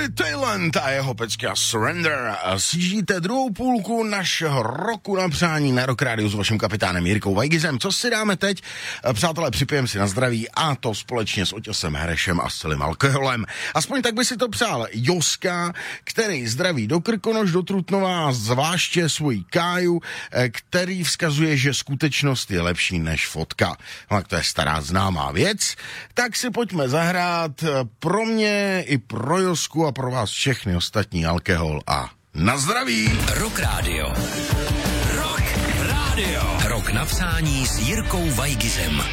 Gary Tayland a jeho pecka Surrender. Sjíždíte druhou půlku našeho roku na přání na Rock Radio s vaším kapitánem Jirkou Vajgizem. Co si dáme teď? Přátelé, připijem si na zdraví a to společně s Oťasem Herešem a s celým alkoholem. Aspoň tak by si to přál Joska, který zdraví do Krkonoš, do Trutnova, zvláště svoji Káju, který vzkazuje, že skutečnost je lepší než fotka. No, to je stará známá věc. Tak si pojďme zahrát pro mě i pro Josku a pro vás všechny ostatní alkohol a na zdraví! Rock Radio. Rock Radio. Rok na přání s Jirkou Vajgizem.